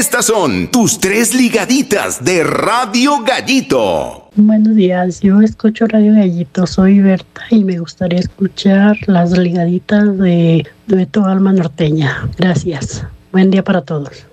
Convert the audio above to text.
Estas son tus 3 ligaditas de Radio Gallito. Buenos días, yo escucho Radio Gallito, soy Berta y me gustaría escuchar las ligaditas de Dueto Alma Norteña. Gracias. Buen día para todos.